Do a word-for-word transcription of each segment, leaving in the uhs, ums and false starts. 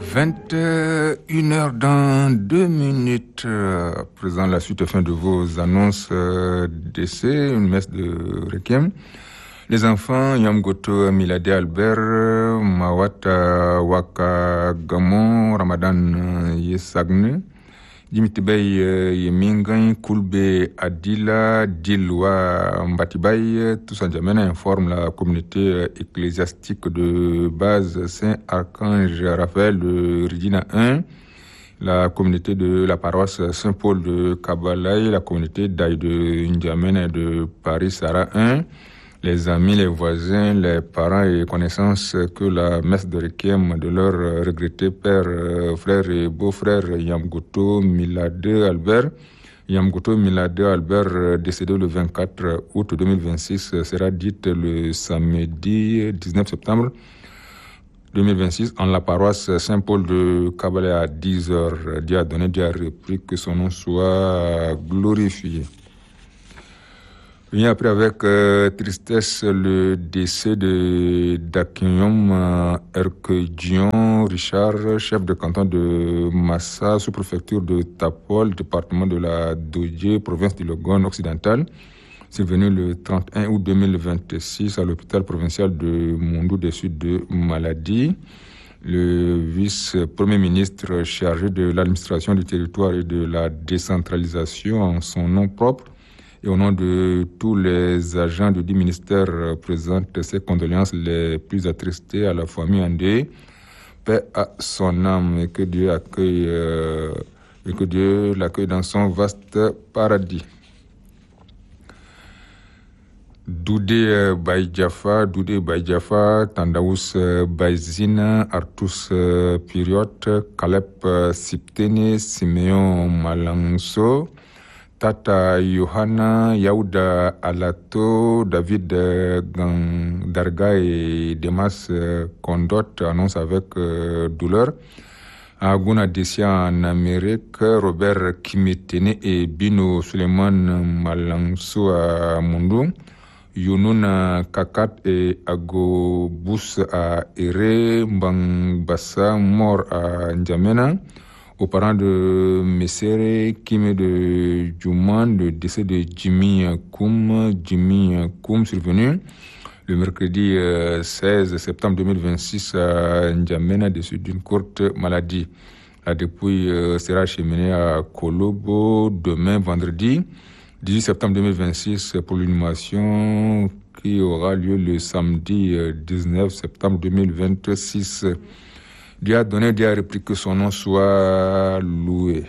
vingt et une heures dans deux minutes. À présent, la suite fin de vos annonces d'essai, une messe de requiem. Les enfants, Yamgoto Milade Albert, Mawata Waka Gamon, Ramadan Yesagne, Dimitibey Yemingan, Koulbe Adila, Dilwa Mbatibay, tous en Djamena informe la communauté ecclésiastique de base Saint-Archange Raphaël de Ridina un, la communauté de la paroisse Saint-Paul de Kabalaï, la communauté d'Aïe de Ndjamena de Paris-Sara un, les amis, les voisins, les parents et connaissances que la messe de requiem de leur regretté père, frère et beau-frère Yamgoto Milade Albert, Yamgoto Milade Albert, décédé le vingt-quatre août deux mille vingt-six, sera dite le samedi dix-neuf septembre deux mille vingt-six en la paroisse Saint-Paul de Kabbalah à dix heures. Dieu a donné, Dieu a repris, que son nom soit glorifié. Vient après avec euh, tristesse le décès de Dakinyom euh, Erkedion Richard, chef de canton de Massa, sous-préfecture de Tapol, département de la Dodje, province du Logone occidental. C'est venu le trente et un août deux mille vingt-six à l'hôpital provincial de Mondou des Suds de Maladi. Le vice-premier ministre chargé de l'administration du territoire et de la décentralisation en son nom propre, et au nom de tous les agents du dit ministère, présente ses condoléances les plus attristées à la famille endeuillée. Paix à son âme, et que Dieu accueille, euh, et que Dieu l'accueille dans son vaste paradis. Doudé Baïdjafa, Doudé Baïdjafa, Tandaous Baïzina, Artus Piriot, Kalep Siptene, Simeon Malangso, Tata Yohana, Yaouda Alato, David Gandarga et Demas Kondot annoncent avec euh, douleur. Aguna Dessia en Amérique, Robert Kimetene et Bino Suleiman Malangso à Mundu, Yununa Kakat et Agobus à Ere, Mbangbassa mort à N'Djamena. Aux parents de Messere, Kim de Djouman, le décès de Jimmy Koum, Jimmy Koum survenu le mercredi euh, seize septembre deux mille vingt-six à N'Djamena, décès d'une courte maladie. La dépouille euh, sera acheminée à Kolobo demain vendredi dix-huit septembre deux mille vingt-six pour l'inhumation qui aura lieu le samedi euh, dix-neuf septembre deux mille vingt-six. Dieu a donné, Dieu a repris, que son nom soit loué.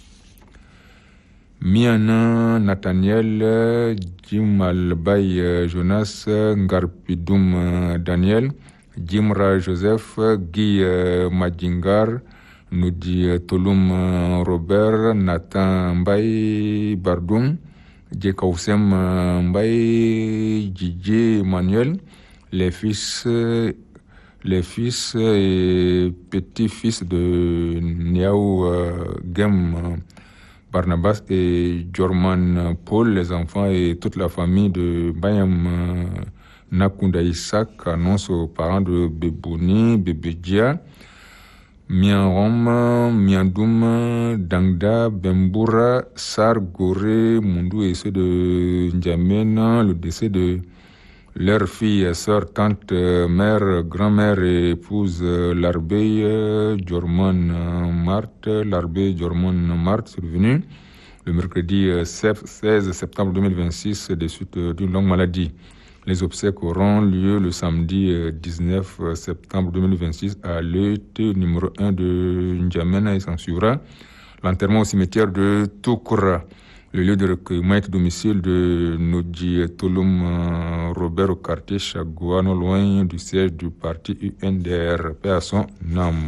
Miana Nathaniel, Jim Albay Jonas, Ngarpidoum Daniel, Jimra Joseph, Guy Madjingar, Noudi Tolum Robert, Nathan Mbaye Bardoum, Djekaoussem Mbaye, Djidje Emmanuel, les fils les fils et petits-fils de Niaou euh, Gem euh, Barnabas et Jorman Paul, les enfants et toute la famille de Bayam euh, Nakunda Isaac annoncent aux parents de Bebouni, Bebedja, Mianrom, Miandoum, Dangda, Bemboura, Sar, Goré, Mundu et ceux de N'Djamena, le décès de leur fille, sœur, tante, mère, grand-mère et épouse Larbey Jorman Marthe, Larbey Jorman Marthe, survenue le mercredi seize septembre deux mille vingt-six des suites d'une longue maladie. Les obsèques auront lieu le samedi dix-neuf septembre deux mille vingt-six à l'E T numéro un de N'Djamena et s'en suivra l'enterrement au cimetière de Toukoura. Le lieu de recueillement est domicile de Nodji Tolum Robert au quartier Chagua, non loin du siège du parti U N D R. Paix à son âme.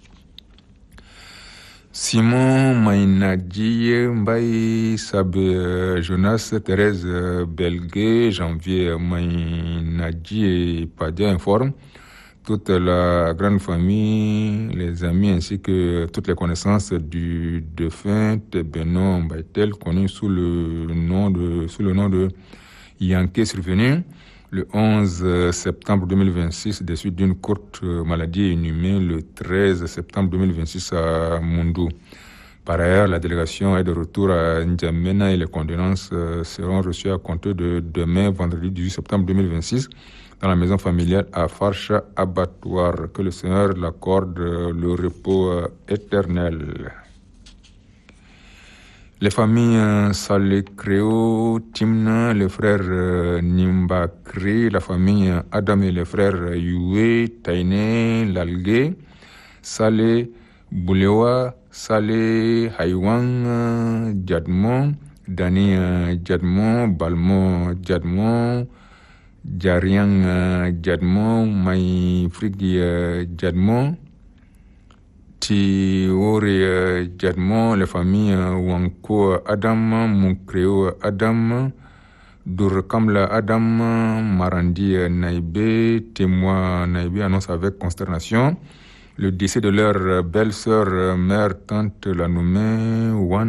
Simon Maïnadi Mbaye Sabé Jonas Thérèse Belgué, janvier Maïnadi et Padia informe toute la grande famille, les amis ainsi que toutes les connaissances du défunt Benon Mbaitel, connu sous le nom de sous le nom de Yanké survenu le onze septembre deux mille vingt-six, des suites d'une courte maladie inhumée le treize septembre deux mille vingt-six à Moundou. Par ailleurs, la délégation est de retour à N'Djamena et les condoléances seront reçues à compter de demain, vendredi dix-huit septembre deux mille vingt-six, dans la maison familiale à Farsha Abattoir. Que le Seigneur l'accorde le repos éternel. Les familles Salé Créo, Timna, les frères Nimba Cré, la famille Adam et les frères Yue, Taine, Lalgue, Salé Boulewa, Salé Haïwan, Djadmon, Dani Djadmon, Balmon Djadmon, Djarian Djadmon, Maï Frigi Djadmon, Tiori Djadmon, les familles Wanko Adam, Moukréo Adam, Dourkamla Adam, Marandi Naïbé, témoin Naïbé annonce avec consternation le décès de leur belle-sœur, mère, tante, la nommée Wan,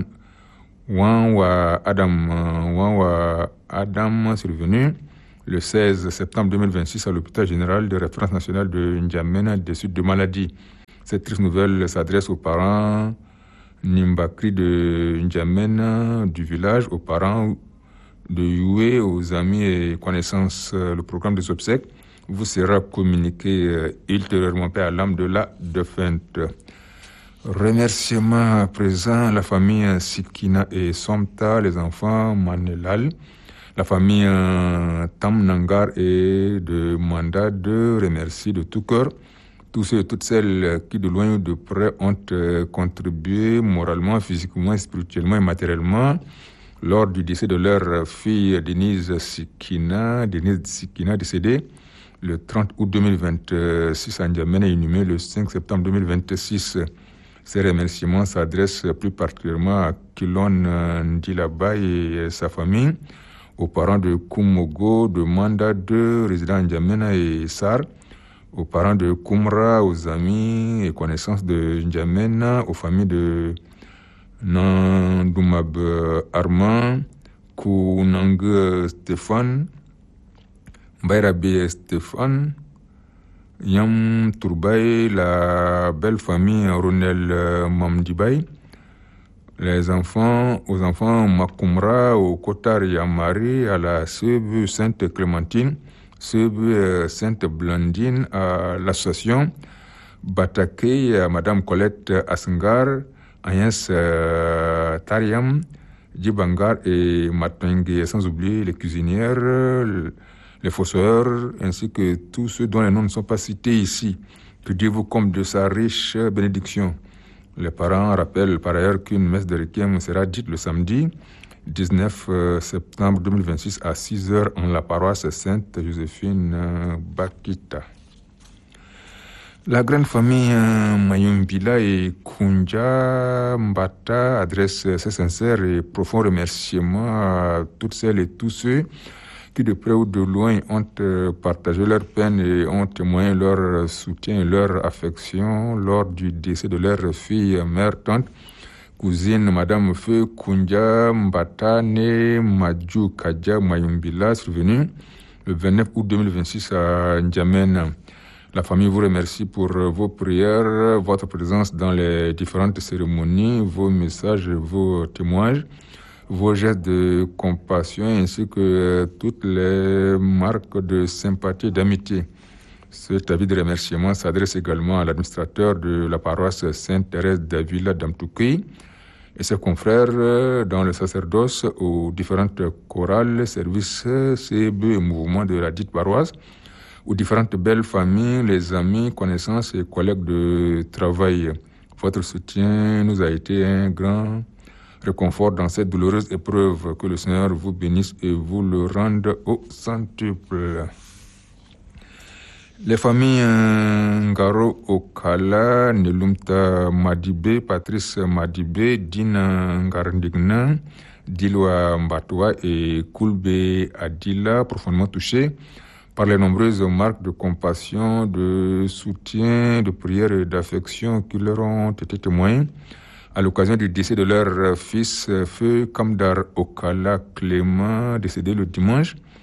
Wanwa Adam. Wanwa Adam, survenu le seize septembre deux mille vingt-six à l'hôpital général de référence nationale de N'Djamena des suites de maladie. Cette triste nouvelle s'adresse aux parents Nimbakri de N'Djamena du village, aux parents de Yue, aux amis et connaissances. Le programme des obsèques vous sera communiqué euh, ultérieurement à l'âme de la défunte. Remerciements à présent la famille Sikina et Somta, les enfants Manelal, la famille euh, Tam Nangar et de Mandade remercie de tout cœur tous ceux et toutes celles qui de loin ou de près ont euh, contribué moralement, physiquement, spirituellement et matériellement lors du décès de leur fille Denise Sikina, Denise Sikina décédée le trente août deux mille vingt-six à N'Djamena, inhumé le cinq septembre deux mille vingt-six. Ces remerciements s'adressent plus particulièrement à Kilon Ndilaba et sa famille, aux parents de Kumogo, de Manda deux, résidents N'Djamena et Sar, aux parents de Kumra, aux amis et connaissances de N'Djamena, aux familles de Nandumab Armand, Kounang Stéphane, Bayrabi Stéphane, Yam Tourbaï, la belle famille Ronel Mamdibay, les enfants, aux enfants Makumra, au Kotar Yamari, à la Sebu Sainte Clémentine, Sebu Sainte Blandine, à l'association Batake, à Madame Colette Asengar, Agnès Tariam, Djibangar et Matengue, sans oublier les cuisinières, les fossoyeurs, ainsi que tous ceux dont les noms ne sont pas cités ici. Que Dieu vous comble de sa riche bénédiction. Les parents rappellent par ailleurs qu'une messe de requiem sera dite le samedi dix-neuf septembre deux mille vingt-six à six heures en la paroisse Sainte-Joséphine Bakita. La grande famille Mayumbila et Kunja Mbata adresse ses sincères et profonds remerciements à toutes celles et tous ceux qui de près ou de loin ont partagé leur peine et ont témoigné leur soutien et leur affection lors du décès de leur fille, mère, tante, cousine, Madame Feu Kunja Mbata, née Madjou Kadja Mayumbila, survenue le vingt-neuf août deux mille vingt-six à N'Djamena. La famille vous remercie pour vos prières, votre présence dans les différentes cérémonies, vos messages, vos témoignages, vos gestes de compassion ainsi que toutes les marques de sympathie et d'amitié. Cet avis de remerciement s'adresse également à l'administrateur de la paroisse Sainte-Thérèse d'Avila d'Amtouki et ses confrères dans le sacerdoce, aux différentes chorales, services, C B et mouvements de la dite paroisse, aux différentes belles familles, les amis, connaissances et collègues de travail. Votre soutien nous a été un grand réconfort dans cette douloureuse épreuve. Que le Seigneur vous bénisse et vous le rende au centuple. Les familles Ngaro Okala, Nelumta Madibé, Patrice Madibé, Dina Ngarndigna, Dilwa Mbatoua et Koulbe Adila, profondément touchés par les nombreuses marques de compassion, de soutien, de prière et d'affection qui leur ont été témoignées à l'occasion du décès de leur fils, Feu Kamdar Okala Clément, décédé le dimanche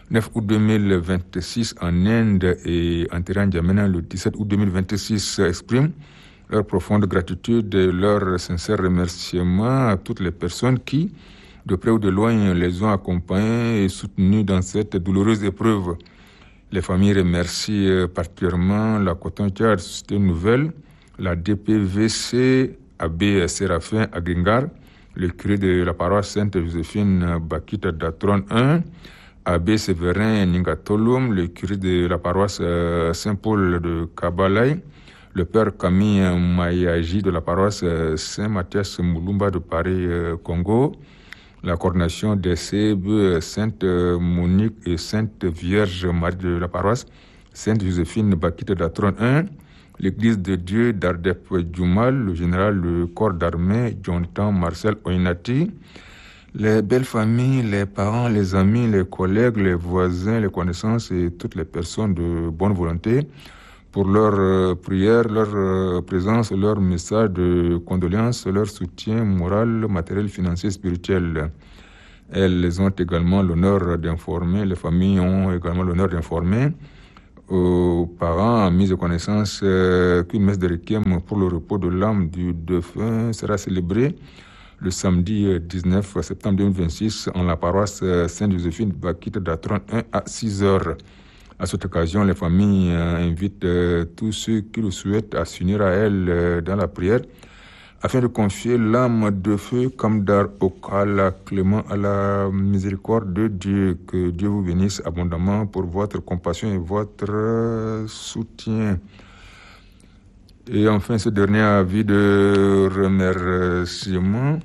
neuf août deux mille vingt-six en Inde et en terrain N'Djamena le dix-sept août deux mille vingt-six expriment leur profonde gratitude et leur sincère remerciement à toutes les personnes qui, de près ou de loin, les ont accompagnés et soutenus dans cette douloureuse épreuve. Les familles remercient particulièrement la Coton Tchad Société Nouvelle, la D P V C, Abbé Séraphin Agengar, le curé de la paroisse Sainte-Joséphine Bakita d'Atron un, Abbé Séverin Ningatolum, le curé de la paroisse Saint-Paul de Kabalaï, le père Camille Mayaji de la paroisse Saint-Mathias Moulumba de Paris, Congo, la coordination des C B Sainte Monique et Sainte Vierge Marie de la paroisse Sainte-Joséphine Bakita d'Atron un, l'église de Dieu d'Ardep Djoumal, le général du corps d'armée Jonathan Marcel Oinati, les belles familles, les parents, les amis, les collègues, les voisins, les connaissances et toutes les personnes de bonne volonté pour leur euh, prière, leur euh, présence, leur message de condoléances, leur soutien moral, matériel, financier, spirituel. Elles ont également l'honneur d'informer, les familles ont également l'honneur d'informer aux parents mis de connaissance euh, qu'une messe de requiem pour le repos de l'âme du défunt sera célébrée le samedi dix-neuf septembre deux mille vingt-six en la paroisse Sainte-Joséphine Bakita d'Atron un à six heures. À cette occasion, les familles euh, invitent euh, tous ceux qui le souhaitent à s'unir à elles euh, dans la prière afin de confier l'âme de feu Kamdar Okala Clément à la miséricorde de Dieu. Que Dieu vous bénisse abondamment pour votre compassion et votre euh, soutien. Et enfin, ce dernier avis de remerciement.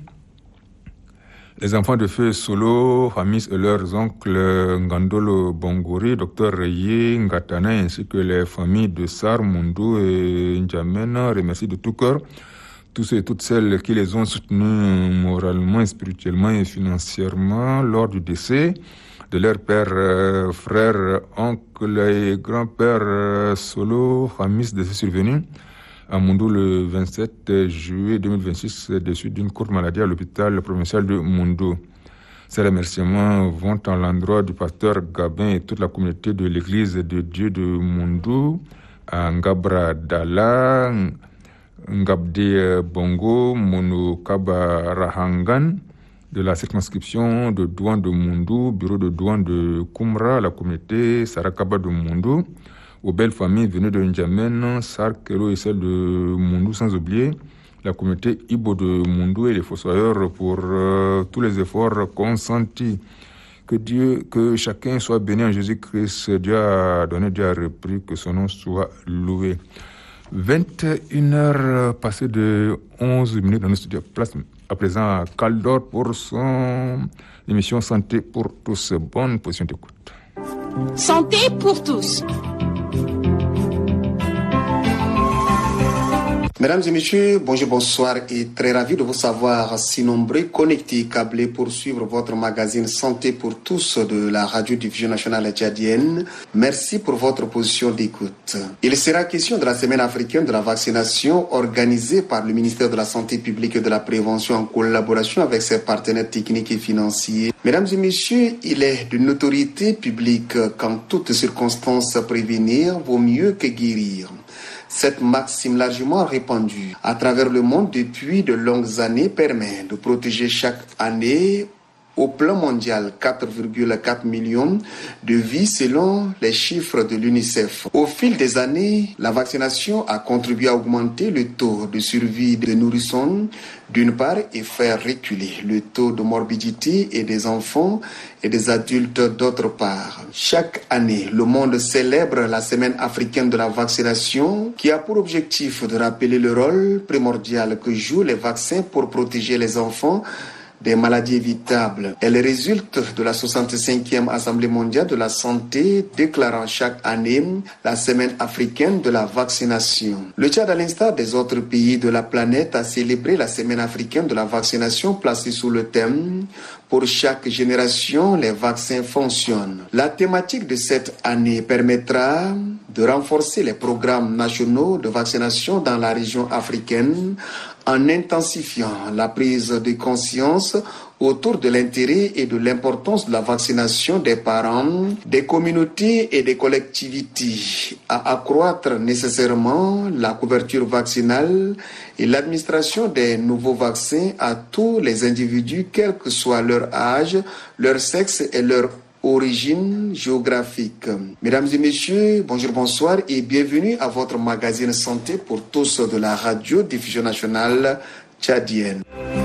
Les enfants de feu Solo, Hamis et leurs oncles Ngandolo Bongori, Docteur Reye Ngatana, ainsi que les familles de Sar, Mundu et N'Djamena remercient de tout cœur tous ceux et toutes celles qui les ont soutenus moralement, spirituellement et financièrement lors du décès de leur père, euh, frère, oncle et grand-père euh, Solo, Hamis de survenu à Mundu le vingt-sept juillet deux mille vingt-six, déçu d'une courte maladie à l'hôpital provincial de Mundu. Ces remerciements vont à l'endroit du pasteur Gabin et toute la communauté de l'église de Dieu de Mundu, à Ngabra Dala, Ngabde Bongo, Monokaba Rahangan, de la circonscription de douane de Mundu, bureau de douane de Kumra, la communauté Sarakaba de Mundu, aux belles familles venues de N'Djamena, Sarkelo et celles de Mundu, sans oublier la communauté Ibo de Mundu et les fossoyeurs pour euh, tous les efforts consentis. Que Dieu, que chacun soit béni en Jésus-Christ. Dieu a donné, Dieu a repris, que son nom soit loué. vingt et une heures passées de onze minutes dans nos studios. Place à présent à Caldor pour son émission Santé pour tous. Bonne position d'écoute. Santé pour tous. Mesdames et messieurs, bonjour, bonsoir et très ravi de vous savoir si nombreux, connectés, câblés pour suivre votre magazine Santé pour tous de la radio-diffusion nationale tchadienne. Merci pour votre position d'écoute. Il sera question de la semaine africaine de la vaccination organisée par le ministère de la Santé publique et de la Prévention en collaboration avec ses partenaires techniques et financiers. Mesdames et messieurs, il est de notoriété publique qu'en toutes circonstances, prévenir vaut mieux que guérir. Cette maxime largement répandue à travers le monde depuis de longues années permet de protéger chaque année au plan mondial quatre virgule quatre millions de vies selon les chiffres de l'UNICEF. Au fil des années, la vaccination a contribué à augmenter le taux de survie des nourrissons d'une part et faire reculer le taux de morbidité et des enfants et des adultes d'autre part. Chaque année, le monde célèbre la semaine africaine de la vaccination qui a pour objectif de rappeler le rôle primordial que jouent les vaccins pour protéger les enfants des maladies évitables. Elle résulte de la soixante-cinquième Assemblée mondiale de la santé déclarant chaque année la semaine africaine de la vaccination. Le Tchad, à l'instar des autres pays de la planète, a célébré la semaine africaine de la vaccination placée sous le thème « Pour chaque génération, les vaccins fonctionnent ». La thématique de cette année permettra de renforcer les programmes nationaux de vaccination dans la région africaine en intensifiant la prise de conscience autour de l'intérêt et de l'importance de la vaccination des parents, des communautés et des collectivités, à accroître nécessairement la couverture vaccinale et l'administration des nouveaux vaccins à tous les individus, quel que soit leur âge, leur sexe et leur origine géographique. Mesdames et messieurs, bonjour, bonsoir et bienvenue à votre magazine Santé pour tous de la radio diffusion nationale tchadienne.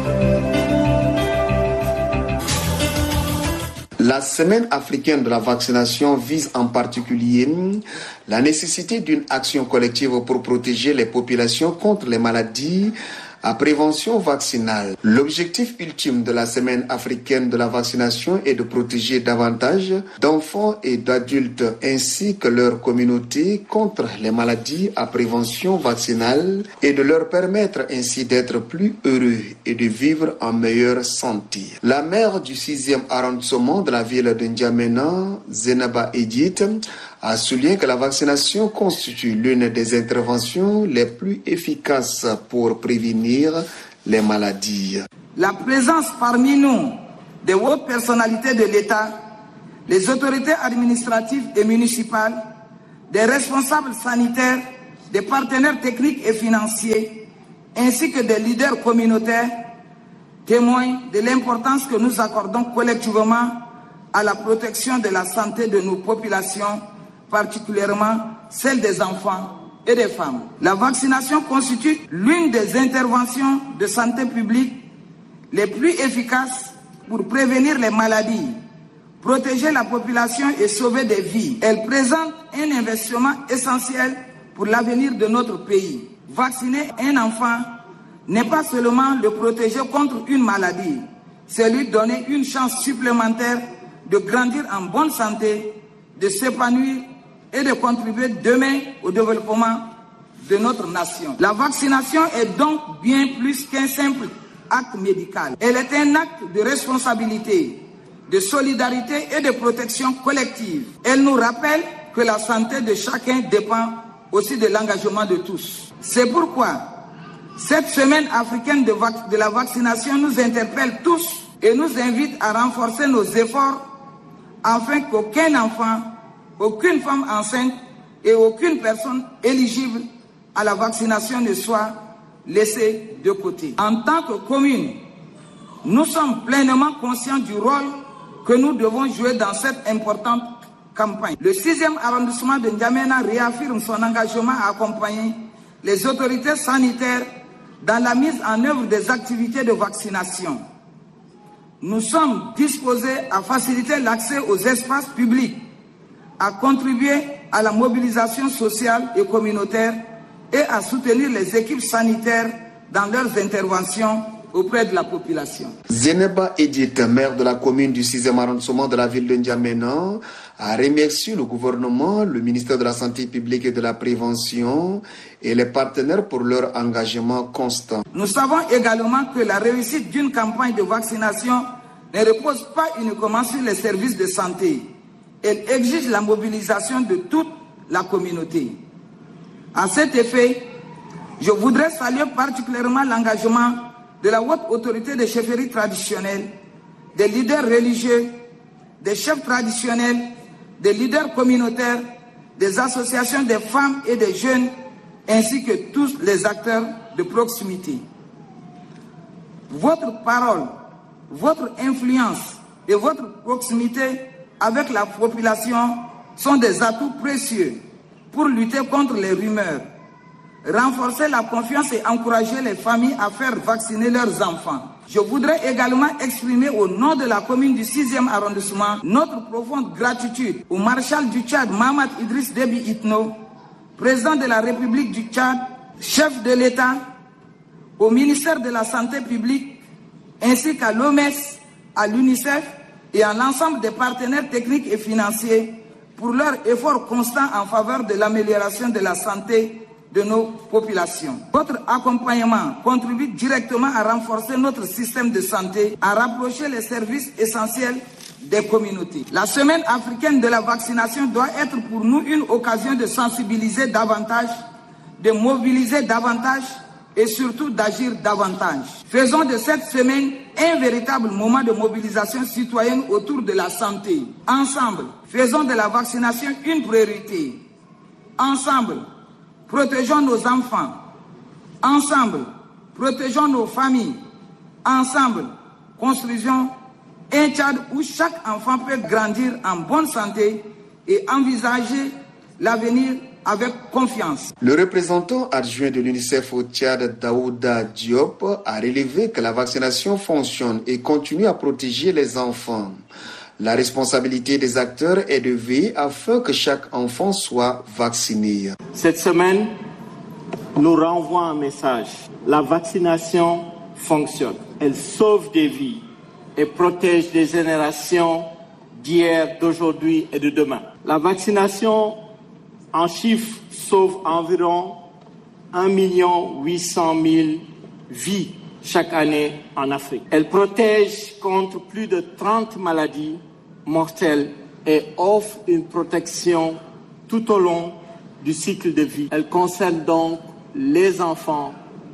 La semaine africaine de la vaccination vise en particulier la nécessité d'une action collective pour protéger les populations contre les maladies à prévention vaccinale. L'objectif ultime de la semaine africaine de la vaccination est de protéger davantage d'enfants et d'adultes ainsi que leur communauté contre les maladies à prévention vaccinale et de leur permettre ainsi d'être plus heureux et de vivre en meilleure santé. La maire du sixième arrondissement de la ville de N'Djamena, Zenaba Edith, a souligné que la vaccination constitue l'une des interventions les plus efficaces pour prévenir les maladies. La présence parmi nous des hautes personnalités de l'État, les autorités administratives et municipales, des responsables sanitaires, des partenaires techniques et financiers, ainsi que des leaders communautaires, témoignent de l'importance que nous accordons collectivement à la protection de la santé de nos populations, particulièrement celle des enfants et des femmes. La vaccination constitue l'une des interventions de santé publique les plus efficaces pour prévenir les maladies, protéger la population et sauver des vies. Elle présente un investissement essentiel pour l'avenir de notre pays. Vacciner un enfant n'est pas seulement le protéger contre une maladie, c'est lui donner une chance supplémentaire de grandir en bonne santé, de s'épanouir et de contribuer demain au développement de notre nation. La vaccination est donc bien plus qu'un simple acte médical. Elle est un acte de responsabilité, de solidarité et de protection collective. Elle nous rappelle que la santé de chacun dépend aussi de l'engagement de tous. C'est pourquoi cette semaine africaine de, vac- de la vaccination nous interpelle tous et nous invite à renforcer nos efforts afin qu'aucun enfant, aucune femme enceinte et aucune personne éligible à la vaccination ne soit laissée de côté. En tant que commune, nous sommes pleinement conscients du rôle que nous devons jouer dans cette importante campagne. Le sixième arrondissement de N'Djamena réaffirme son engagement à accompagner les autorités sanitaires dans la mise en œuvre des activités de vaccination. Nous sommes disposés à faciliter l'accès aux espaces publics, à contribuer à la mobilisation sociale et communautaire et à soutenir les équipes sanitaires dans leurs interventions auprès de la population. Zeneba Edith, maire de la commune du sixième arrondissement de la ville de N'Djamena, a remercié le gouvernement, le ministère de la Santé publique et de la Prévention et les partenaires pour leur engagement constant. Nous savons également que la réussite d'une campagne de vaccination ne repose pas uniquement sur les services de santé. Elle exige la mobilisation de toute la communauté. À cet effet, je voudrais saluer particulièrement l'engagement de la haute autorité des chefferies traditionnelles, des leaders religieux, des chefs traditionnels, des leaders communautaires, des associations des femmes et des jeunes, ainsi que tous les acteurs de proximité. Votre parole, votre influence et votre proximité avec la population sont des atouts précieux pour lutter contre les rumeurs, renforcer la confiance et encourager les familles à faire vacciner leurs enfants. Je voudrais également exprimer au nom de la commune du sixième arrondissement notre profonde gratitude au maréchal du Tchad, Mahamat Idriss Déby Itno, président de la République du Tchad, chef de l'État, au ministère de la Santé publique, ainsi qu'à l'O M S, à l'UNICEF et à l'ensemble des partenaires techniques et financiers pour leur effort constant en faveur de l'amélioration de la santé de nos populations. Votre accompagnement contribue directement à renforcer notre système de santé, à rapprocher les services essentiels des communautés. La semaine africaine de la vaccination doit être pour nous une occasion de sensibiliser davantage, de mobiliser davantage et surtout d'agir davantage. Faisons de cette semaine un véritable moment de mobilisation citoyenne autour de la santé. Ensemble, faisons de la vaccination une priorité. Ensemble, protégeons nos enfants. Ensemble, protégeons nos familles. Ensemble, construisons un Tchad où chaque enfant peut grandir en bonne santé et envisager l'avenir avec confiance. Le représentant adjoint de l'UNICEF au Tchad, Daouda Diop, a relevé que la vaccination fonctionne et continue à protéger les enfants. La responsabilité des acteurs est de veiller afin que chaque enfant soit vacciné. Cette semaine nous renvoie un message. La vaccination fonctionne. Elle sauve des vies et protège des générations d'hier, d'aujourd'hui et de demain. La vaccination en chiffres sauve environ un million huit cent mille vies chaque année en Afrique. Elle protège contre plus de trente maladies mortelles et offre une protection tout au long du cycle de vie. Elle concerne donc les enfants,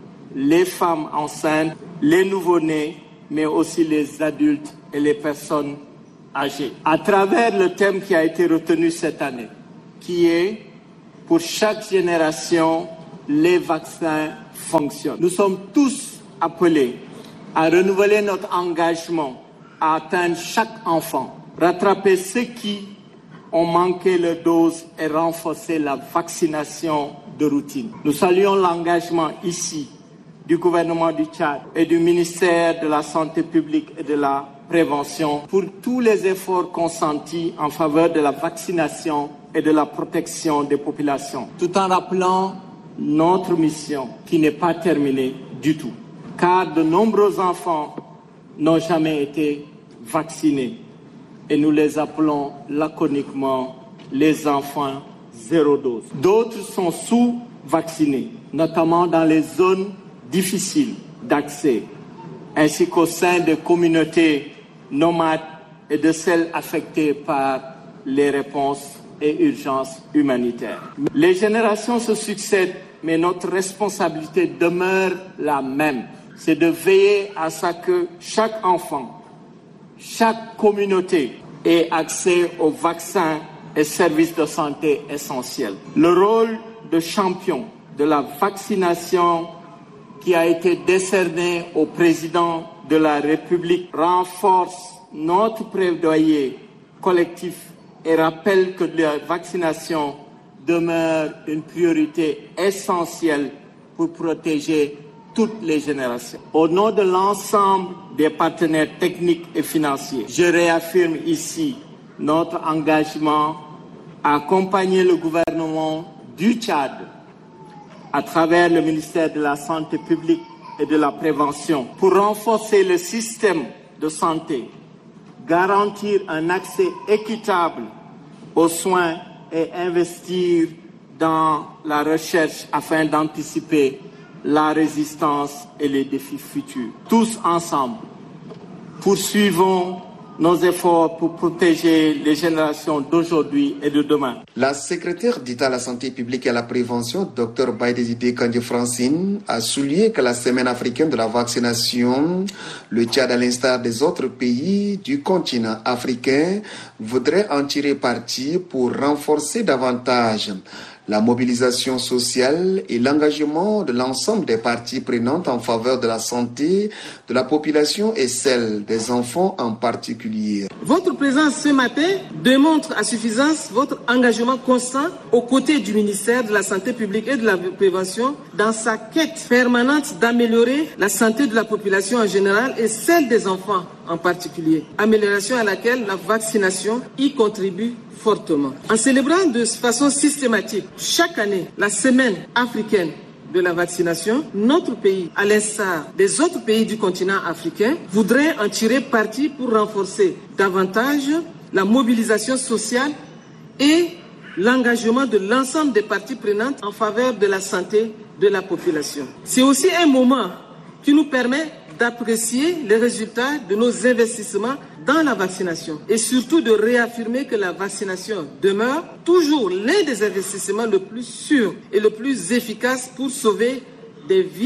les femmes enceintes, les nouveau-nés, mais aussi les adultes et les personnes âgées. À travers le thème qui a été retenu cette année, qui est « Pour chaque génération, les vaccins fonctionnent ». Nous sommes tous appelés à renouveler notre engagement à atteindre chaque enfant, rattraper ceux qui ont manqué leur dose et renforcer la vaccination de routine. Nous saluons l'engagement ici du gouvernement du Tchad et du ministère de la Santé publique et de la Prévention pour tous les efforts consentis en faveur de la vaccination et de la protection des populations, tout en rappelant notre mission qui n'est pas terminée du tout, car de nombreux enfants n'ont jamais été vaccinés et nous les appelons laconiquement les enfants zéro dose. D'autres sont sous-vaccinés, notamment dans les zones difficiles d'accès, ainsi qu'au sein des communautés nomades et de celles affectées par les réponses et urgences humanitaires. Les générations se succèdent, mais notre responsabilité demeure la même. C'est de veiller à ce que chaque enfant, chaque communauté ait accès aux vaccins et services de santé essentiels. Le rôle de champion de la vaccination qui a été décerné au président de la République renforce notre plaidoyer collectif et rappelle que la vaccination demeure une priorité essentielle pour protéger toutes les générations. Au nom de l'ensemble des partenaires techniques et financiers, je réaffirme ici notre engagement à accompagner le gouvernement du Tchad à travers le ministère de la Santé publique et de la Prévention pour renforcer le système de santé, garantir un accès équitable aux soins et investir dans la recherche afin d'anticiper la résistance et les défis futurs. Tous ensemble, poursuivons nos efforts pour protéger les générations d'aujourd'hui et de demain. La secrétaire d'État à la santé publique et à la prévention, Dr Baïdezidé Kandji-Francine, a souligné que la semaine africaine de la vaccination, le Tchad, à l'instar des autres pays du continent africain, voudrait en tirer parti pour renforcer davantage la mobilisation sociale et l'engagement de l'ensemble des parties prenantes en faveur de la santé de la population et celle des enfants en particulier. Votre présence ce matin démontre à suffisance votre engagement constant aux côtés du ministère de la Santé publique et de la Prévention dans sa quête permanente d'améliorer la santé de la population en général et celle des enfants en particulier. Amélioration à laquelle la vaccination y contribue fortement. En célébrant de façon systématique chaque année la semaine africaine de la vaccination, notre pays, à l'instar des autres pays du continent africain, voudrait en tirer parti pour renforcer davantage la mobilisation sociale et l'engagement de l'ensemble des parties prenantes en faveur de la santé de la population. C'est aussi un moment qui nous permet d'apprécier les résultats de nos investissements dans la vaccination et surtout de réaffirmer que la vaccination demeure toujours l'un des investissements le plus sûr et le plus efficace pour sauver des vies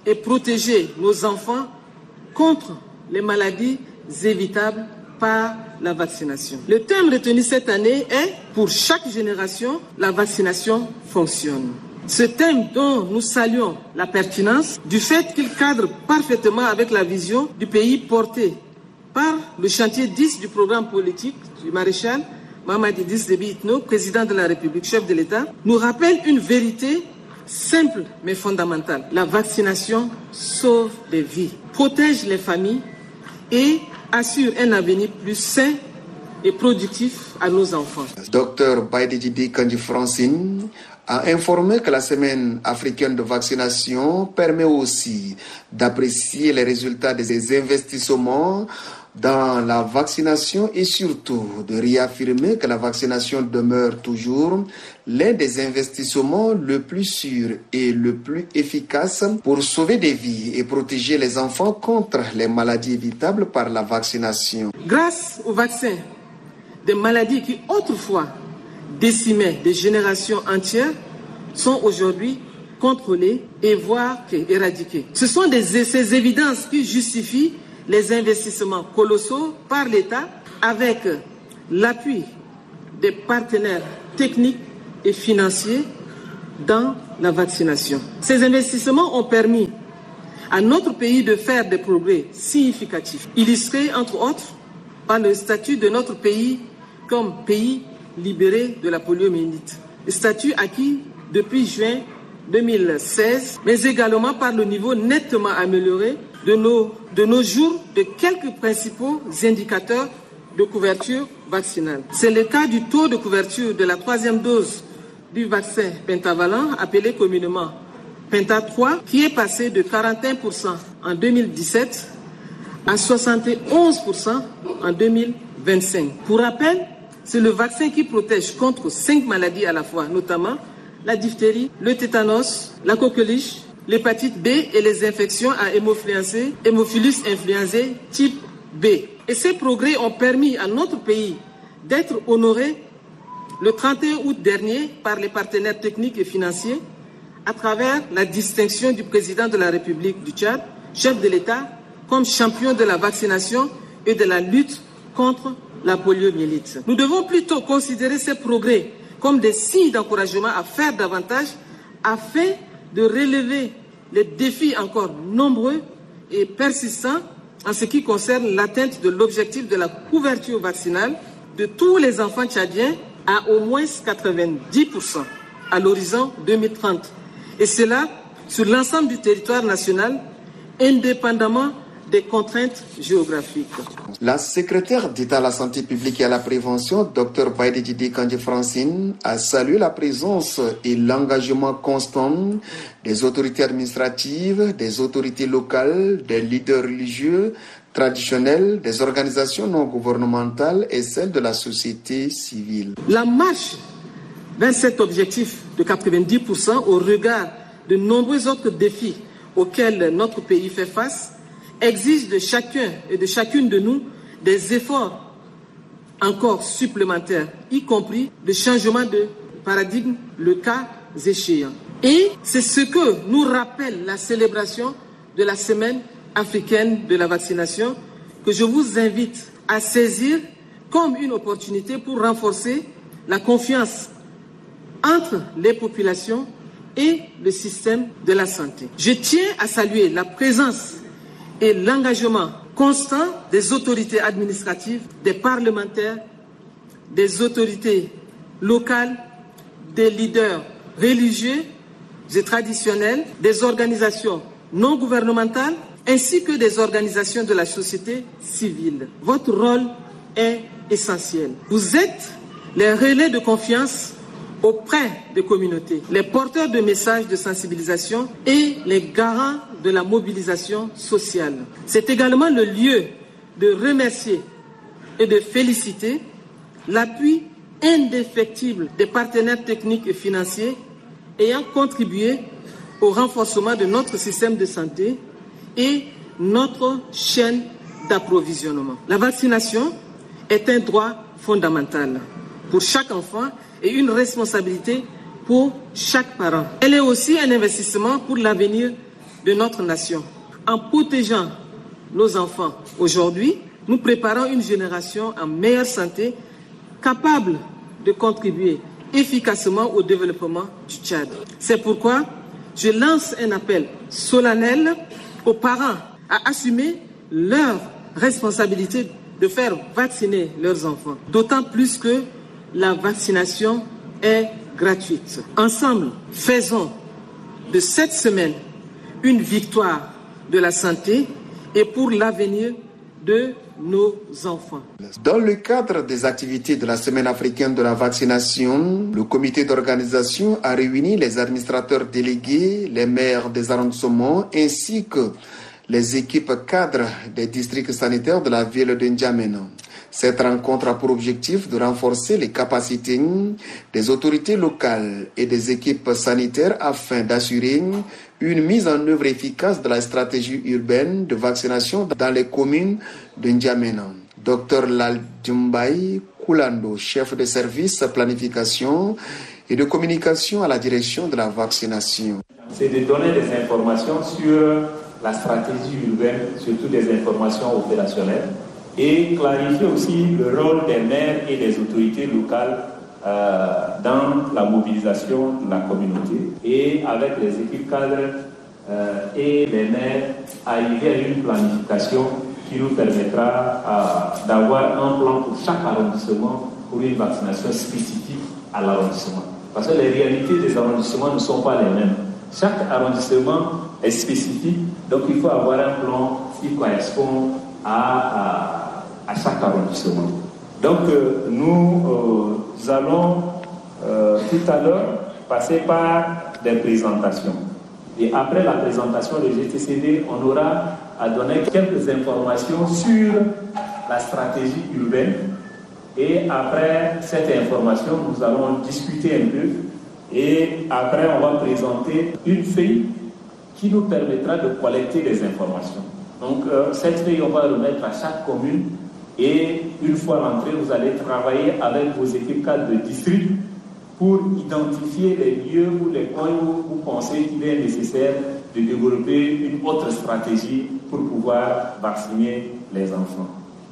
et protéger nos enfants contre les maladies évitables par la vaccination. Le thème retenu cette année est « Pour chaque génération, la vaccination fonctionne ». Ce thème dont nous saluons la pertinence du fait qu'il cadre parfaitement avec la vision du pays porté par le chantier dix du programme politique du maréchal Mamadi Idriss Déby Itno, président de la République, chef de l'État, nous rappelle une vérité simple mais fondamentale. La vaccination sauve des vies, protège les familles et assure un avenir plus sain et productif à nos enfants. Docteur Baïdjidi Kandji Francine a informé que la semaine africaine de vaccination permet aussi d'apprécier les résultats de ces investissements dans la vaccination et surtout de réaffirmer que la vaccination demeure toujours l'un des investissements le plus sûr et le plus efficace pour sauver des vies et protéger les enfants contre les maladies évitables par la vaccination. Grâce au vaccin, des maladies qui autrefois décimaient des générations entières sont aujourd'hui contrôlées et voire éradiquées. Ce sont des, ces évidences qui justifient les investissements colossaux par l'État avec l'appui des partenaires techniques et financiers dans la vaccination. Ces investissements ont permis à notre pays de faire des progrès significatifs, illustrés entre autres par le statut de notre pays comme pays libéré de la poliomyélite. Le statut acquis depuis juin deux mille seize, mais également par le niveau nettement amélioré de nos, de nos jours de quelques principaux indicateurs de couverture vaccinale. C'est le cas du taux de couverture de la troisième dose du vaccin pentavalent, appelé communément Penta trois, qui est passé de quarante et un pour cent en deux mille dix-sept à soixante et onze pour cent en deux mille vingt-cinq. Pour rappel, c'est le vaccin qui protège contre cinq maladies à la fois, notamment la diphtérie, le tétanos, la coqueluche, l'hépatite B et les infections à hémophilus, hémophilus influenzae type B. Et ces progrès ont permis à notre pays d'être honoré le trente et un août dernier par les partenaires techniques et financiers à travers la distinction du président de la République du Tchad, chef de l'État, comme champion de la vaccination et de la lutte contre la poliomyélite. Nous devons plutôt considérer ces progrès comme des signes d'encouragement à faire davantage afin de relever les défis encore nombreux et persistants en ce qui concerne l'atteinte de l'objectif de la couverture vaccinale de tous les enfants tchadiens à au moins quatre-vingt-dix pour cent à l'horizon deux mille trente. Et cela sur l'ensemble du territoire national, indépendamment des contraintes géographiques. La secrétaire d'État à la santé publique et à la prévention, Dr Baïdjidi Kandji Francine, a salué la présence et l'engagement constant des autorités administratives, des autorités locales, des leaders religieux, traditionnels, des organisations non gouvernementales et celles de la société civile. La marche vers cet objectif de quatre-vingt-dix pour cent au regard de nombreux autres défis auxquels notre pays fait face exige de chacun et de chacune de nous des efforts encore supplémentaires, y compris le changement de paradigme, le cas échéant. Et c'est ce que nous rappelle la célébration de la semaine africaine de la vaccination, que je vous invite à saisir comme une opportunité pour renforcer la confiance entre les populations et le système de la santé. Je tiens à saluer la présence et l'engagement constant des autorités administratives, des parlementaires, des autorités locales, des leaders religieux et traditionnels, des organisations non gouvernementales, ainsi que des organisations de la société civile. Votre rôle est essentiel. Vous êtes les relais de confiance auprès des communautés, les porteurs de messages de sensibilisation et les garants de la mobilisation sociale. C'est également le lieu de remercier et de féliciter l'appui indéfectible des partenaires techniques et financiers ayant contribué au renforcement de notre système de santé et notre chaîne d'approvisionnement. La vaccination est un droit fondamental pour chaque enfant et une responsabilité pour chaque parent. Elle est aussi un investissement pour l'avenir de notre nation. En protégeant nos enfants aujourd'hui, nous préparons une génération en meilleure santé, capable de contribuer efficacement au développement du Tchad. C'est pourquoi je lance un appel solennel aux parents à assumer leur responsabilité de faire vacciner leurs enfants, d'autant plus que la vaccination est gratuite. Ensemble, faisons de cette semaine une victoire de la santé et pour l'avenir de nos enfants. Dans le cadre des activités de la Semaine africaine de la vaccination, le comité d'organisation a réuni les administrateurs délégués, les maires des arrondissements ainsi que les équipes cadres des districts sanitaires de la ville de N'Djamena. Cette rencontre a pour objectif de renforcer les capacités des autorités locales et des équipes sanitaires afin d'assurer une mise en œuvre efficace de la stratégie urbaine de vaccination dans les communes de N'Djamena. Docteur Laldjumbaï Koulando, chef de service planification et de communication à la direction de la vaccination. C'est de donner des informations sur la stratégie urbaine, surtout des informations opérationnelles, et clarifier aussi le rôle des maires et des autorités locales euh, dans la mobilisation de la communauté. Et avec les équipes cadres euh, et les maires, arriver à une planification qui nous permettra euh, d'avoir un plan pour chaque arrondissement pour une vaccination spécifique à l'arrondissement. Parce que les réalités des arrondissements ne sont pas les mêmes. Chaque arrondissement est spécifique, donc il faut avoir un plan qui correspond à, à, à chaque arrondissement. Donc euh, nous, euh, nous allons euh, tout à l'heure passer par des présentations. Et après la présentation de G T C D, on aura à donner quelques informations sur la stratégie urbaine. Et après cette information, nous allons discuter un peu. Et après, on va présenter une feuille qui nous permettra de collecter des informations. Donc, euh, cette feuille, on va le mettre à chaque commune. Et une fois rentré, vous allez travailler avec vos équipes cadres de district pour identifier les lieux ou les coins où vous pensez qu'il est nécessaire de développer une autre stratégie pour pouvoir vacciner les enfants.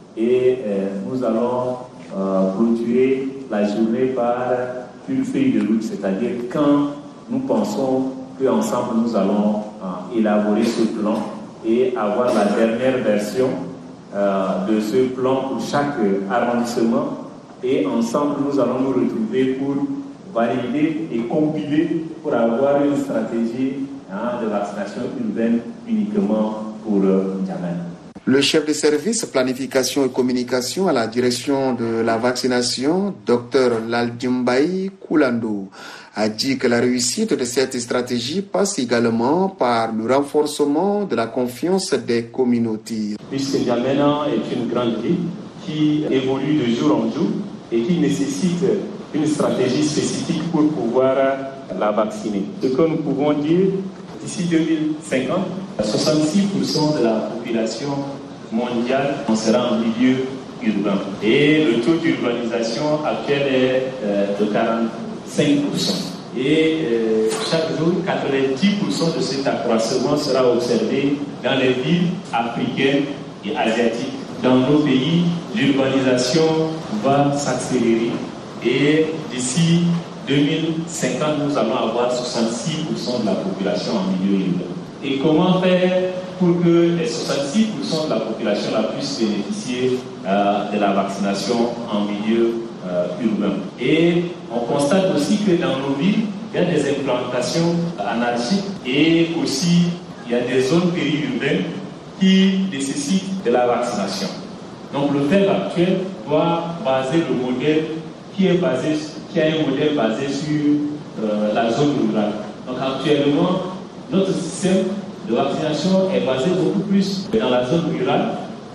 Et euh, nous allons euh, clôturer la journée par une feuille de route, c'est-à-dire quand nous pensons qu'ensemble nous allons euh, élaborer ce plan et avoir la dernière version euh, de ce plan pour chaque arrondissement, et ensemble nous allons nous retrouver pour valider et compiler pour avoir une stratégie hein, de vaccination urbaine uniquement pour euh, N'Djamena. Le chef de service planification et communication à la direction de la vaccination, Docteur Laldjumbaï Koulando, a dit que la réussite de cette stratégie passe également par le renforcement de la confiance des communautés. Puisque N'Djamena est une grande ville qui évolue de jour en jour et qui nécessite une stratégie spécifique pour pouvoir la vacciner. Ce que nous pouvons dire, d'ici deux mille cinquante, soixante-six pour cent de la population mondiale sera en milieu urbain. Et le taux d'urbanisation actuel est euh, de quarante-cinq pour cent. Et euh, chaque jour, quatre-vingt-dix pour cent de cet accroissement sera observé dans les villes africaines et asiatiques. Dans nos pays, l'urbanisation va s'accélérer et d'ici deux mille cinquante, nous allons avoir soixante-six pour cent de la population en milieu urbain. Et comment faire pour que les soixante-six pour cent de la population la puisse bénéficier euh, de la vaccination en milieu euh, urbain? Et on constate aussi que dans nos villes, il y a des implantations anarchiques et aussi il y a des zones périurbaines qui nécessitent de la vaccination. Donc le F E B actuel doit baser le modèle qui est basé, qui a un modèle basé sur euh, la zone rurale. Donc actuellement, notre système de vaccination est basé beaucoup plus dans la zone rurale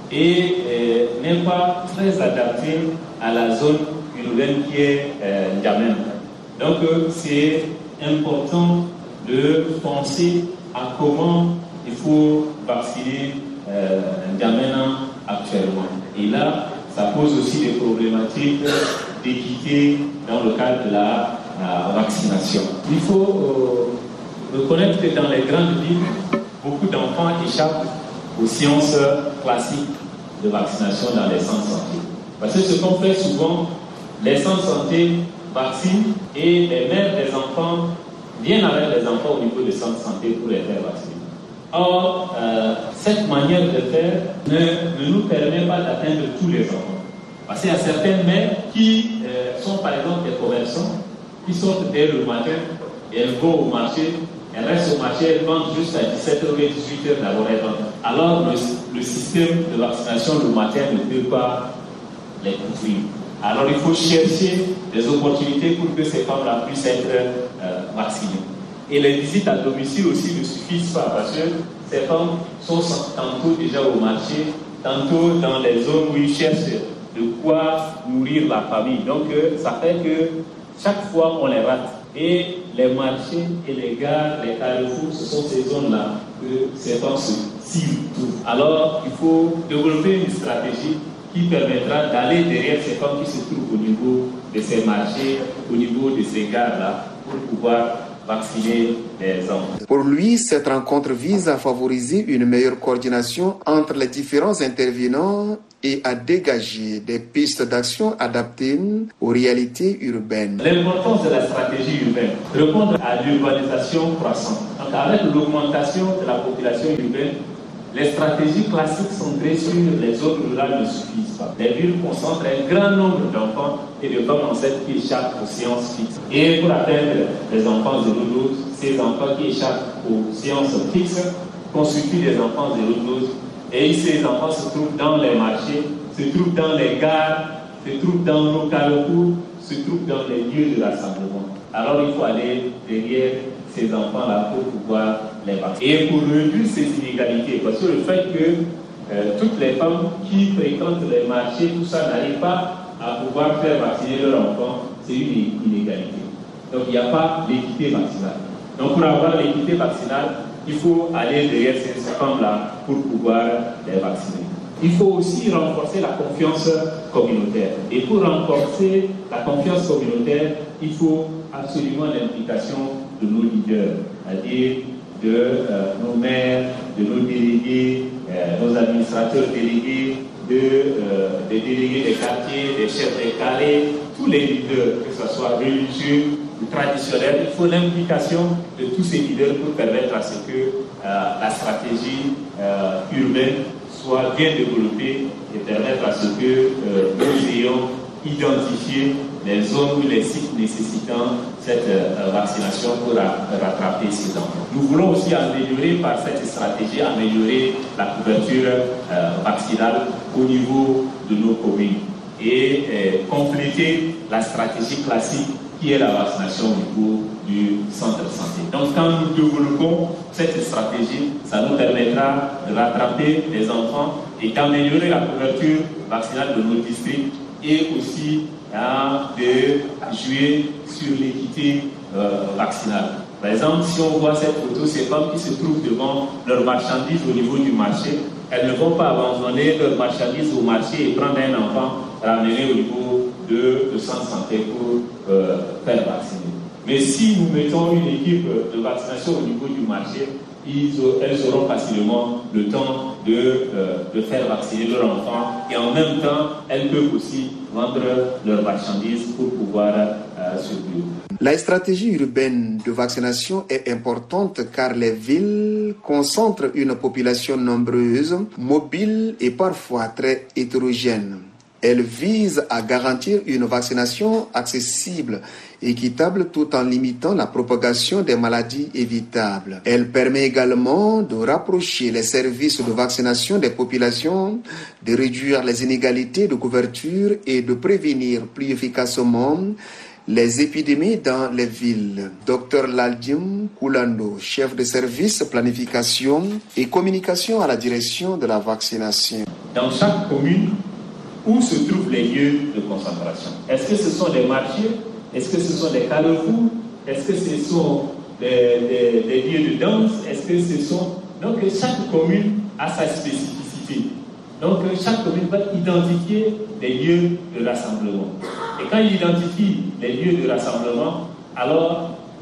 et euh, n'est pas très adapté à la zone urbaine qui est euh, N'Djamena. Donc euh, c'est important de penser à comment il faut vacciner euh, N'Djamena actuellement. Et là, ça pose aussi des problématiques d'équité dans le cadre de la, la vaccination. Il faut euh, reconnaître que dans les grandes villes, beaucoup d'enfants échappent aux séances classiques de vaccination dans les centres de santé. Parce que ce qu'on fait souvent, les centres de santé vaccinent et les mères des enfants viennent avec les enfants au niveau des centres de santé pour les faire vacciner. Or, euh, cette manière de faire ne, ne nous permet pas d'atteindre tous les enfants. Parce qu'il y a certaines mères qui euh, sont par exemple des commerçants, qui sortent dès le matin et elles vont au marché, elles restent au marché, elles vendent jusqu'à dix-sept heures, dix-huit heures d'abord elles vendent. Alors le, le système de vaccination le matin ne peut pas les couvrir. Alors il faut chercher des opportunités pour que ces femmes-là puissent être euh, vaccinées. Et les visites à domicile aussi ne suffisent pas parce que ces femmes sont tantôt déjà au marché, tantôt dans les zones où ils cherchent de quoi nourrir la famille. Donc euh, ça fait que chaque fois on les rate. Et les marchés et les gares, les carrefours, ce sont ces zones-là que ces femmes se ciblent. Alors il faut développer une stratégie qui permettra d'aller derrière ces femmes qui se trouvent au niveau de ces marchés, au niveau de ces gares-là, pour pouvoir vacciner les enfants. Pour lui, cette rencontre vise à favoriser une meilleure coordination entre les différents intervenants et à dégager des pistes d'action adaptées aux réalités urbaines. L'importance de la stratégie urbaine, répondre à l'urbanisation croissante. Donc avec l'augmentation de la population urbaine, les stratégies classiques centrées sur les zones rurales ne suffisent pas. Les villes concentrent un grand nombre d'enfants et de femmes enceintes qui échappent aux séances fixes. Et pour atteindre les enfants zéro dose, ces enfants qui échappent aux séances fixes constituent des enfants zéro dose. Et ces enfants se trouvent dans les marchés, se trouvent dans les gares, se trouvent dans nos carrefours, se trouvent dans les lieux de rassemblement. Alors il faut aller derrière ces enfants-là pour pouvoir les vacciner. Et pour réduire ces inégalités, parce que le fait que euh, toutes les femmes qui fréquentent les marchés, tout ça, n'arrivent pas à pouvoir faire vacciner leurs enfants, c'est une inégalité. Donc il n'y a pas l'équité vaccinale. Donc pour avoir l'équité vaccinale, il faut aller derrière ces femmes-là pour pouvoir les vacciner. Il faut aussi renforcer la confiance communautaire. Et pour renforcer la confiance communautaire, il faut absolument l'implication de nos leaders, c'est-à-dire de euh, nos maires, de nos délégués, euh, nos administrateurs délégués, de, euh, des délégués des quartiers, des chefs des carrés, tous les leaders, que ce soit religieux ou traditionnels. Il faut l'implication de tous ces leaders pour permettre à ce que euh, la stratégie euh, urbaine soit bien développée et permettre à ce que euh, nous ayons identifié les zones ou les sites nécessitant cette euh, vaccination pour ra- rattraper ces enfants. Nous voulons aussi améliorer par cette stratégie, améliorer la couverture euh, vaccinale au niveau de nos communes et euh, compléter la stratégie classique qui est la vaccination au niveau du centre de santé. Donc quand nous développons cette stratégie, ça nous permettra de rattraper les enfants et d'améliorer la couverture vaccinale de nos districts et aussi hein, de jouer sur l'équité euh, vaccinale. Par exemple, si on voit cette photo, ces femmes qui se trouvent devant leurs marchandises au niveau du marché, elles ne vont pas abandonner leurs marchandises au marché et prendre un enfant, ramener au niveau de, de centre de santé pour euh, faire vacciner. Mais si nous mettons une équipe de vaccination au niveau du marché, ils, elles auront facilement le temps de, euh, de faire vacciner leurs enfants et en même temps, elles peuvent aussi vendre leurs marchandises pour pouvoir euh, survivre. La stratégie urbaine de vaccination est importante car les villes concentrent une population nombreuse, mobile et parfois très hétérogène. Elle vise à garantir une vaccination accessible, équitable, tout en limitant la propagation des maladies évitables. Elle permet également de rapprocher les services de vaccination des populations, de réduire les inégalités de couverture et de prévenir plus efficacement les épidémies dans les villes. Docteur Laldim Koulando, chef de service planification et communication à la direction de la vaccination. Dans chaque commune, où se trouvent les lieux de concentration? Est-ce que ce sont des marchés? Est-ce que ce sont des carrefours? Est-ce que ce sont des, des, des lieux de danse? Est-ce que ce sont... Donc chaque commune a sa spécificité. Donc chaque commune va identifier des lieux de rassemblement. Et quand il identifie les lieux de rassemblement, alors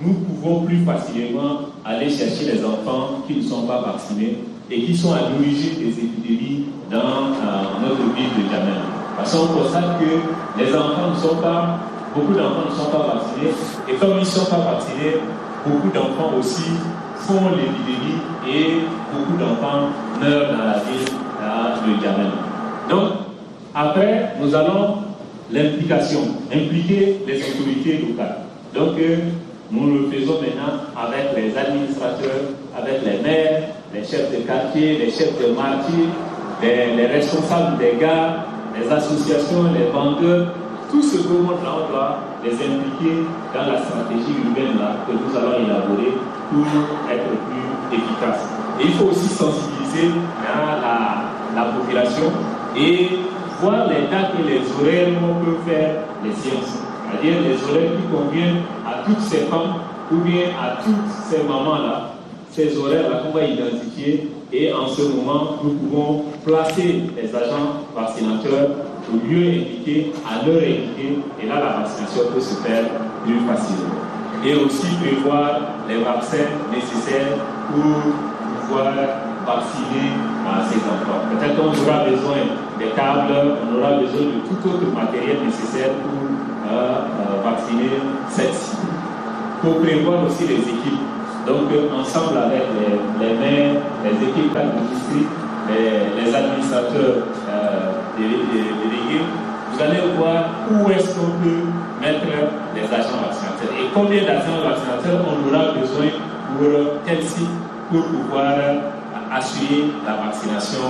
nous pouvons plus facilement aller chercher les enfants qui ne sont pas vaccinés et qui sont à l'origine des épidémies dans euh, notre ville de Djamena. Parce qu'on constate que les enfants ne sont pas, beaucoup d'enfants ne sont pas vaccinés, et comme ils ne sont pas vaccinés, beaucoup d'enfants aussi font l'épidémie et beaucoup d'enfants meurent dans la ville euh, de Djamena. Donc, après, nous allons l'implication, impliquer les autorités locales. Donc, euh, nous le faisons maintenant avec les administrateurs, avec les maires, les chefs de quartier, les chefs de marché, les, les responsables des gares, les associations, les vendeurs. Tout ce beau monde-là, on doit les impliquer dans la stratégie urbaine là, que nous allons élaborer pour être plus efficace. Et il faut aussi sensibiliser hein, la, la population et voir les dates et les horaires où on peut faire les séances. C'est-à-dire les horaires qui conviennent à toutes ces femmes ou bien à toutes ces mamans-là. Ces horaires-là qu'on va identifier et en ce moment, nous pouvons placer les agents vaccinateurs au lieu indiqué, à l'heure indiquée, et là la vaccination peut se faire plus facilement. Et aussi prévoir les vaccins nécessaires pour pouvoir vacciner à ces enfants. Peut-être qu'on aura besoin des câbles, on aura besoin de tout autre matériel nécessaire pour euh, euh, vacciner cette cible. Il faut prévoir aussi les équipes. Donc, euh, ensemble avec les, les maires, les équipes administratives, les, les administrateurs euh, délégués, vous allez voir où est-ce qu'on peut mettre les agents vaccinateurs et combien d'agents vaccinateurs on aura besoin pour quel site pour pouvoir assurer la vaccination